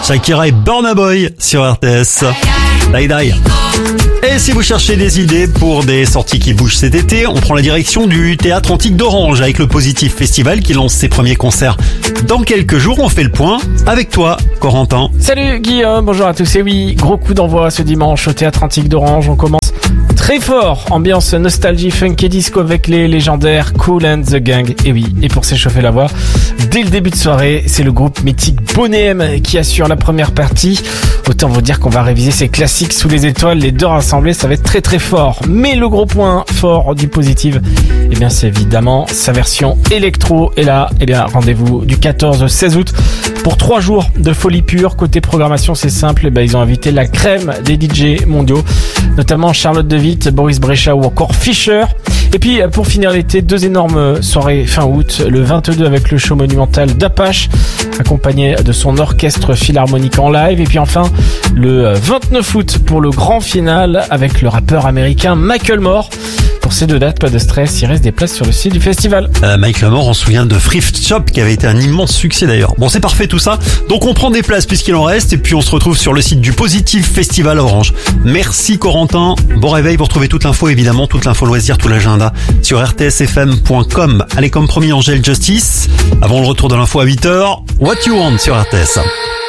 Shakira et Burna Boy sur RTS. Die Die. Et si vous cherchez des idées pour des sorties qui bougent cet été, on prend la direction du Théâtre Antique d'Orange avec le Positif Festival qui lance ses premiers concerts dans quelques jours. On fait le point avec toi, Corentin. Salut Guillaume, bonjour à tous. Et oui, gros coup d'envoi ce dimanche au Théâtre Antique d'Orange. On commence très fort, ambiance nostalgie, funk et disco avec les légendaires Kool and the Gang. Et oui, et pour s'échauffer la voix, dès le début de soirée, c'est le groupe mythique Boney M qui assure la première partie. Autant vous dire qu'on va réviser ces classiques sous les étoiles, les deux rassemblés, ça va être très très fort. Mais le gros point fort du Positif, eh bien c'est évidemment sa version électro. Et là, eh bien rendez-vous du 14 au 16 août pour 3 jours de folie pure. Côté programmation, c'est simple, eh bien, ils ont invité la crème des DJ mondiaux, notamment Charlotte de Witt, Boris Brejcha ou encore Fischer. Et puis pour finir l'été, 2 énormes soirées fin août, le 22 avec le show monumental d'Apache accompagné de son orchestre philharmonique en live, et puis enfin le 29 août pour le grand final avec le rappeur américain Macklemore. Pour ces 2 dates, pas de stress, il reste des places sur le site du festival. Macklemore, on se souvient de Thrift Shop qui avait été un immense succès d'ailleurs. Bon, c'est parfait tout ça, donc on prend des places puisqu'il en reste et puis on se retrouve sur le site du Positif Festival Orange. Merci Corentin, bon réveil, vous retrouvez toute l'info évidemment, toute l'info loisir, tout l'agenda sur rtsfm.com. Allez, comme promis, Angel Justice, avant le retour de l'info à 8h, What You Want sur RTS.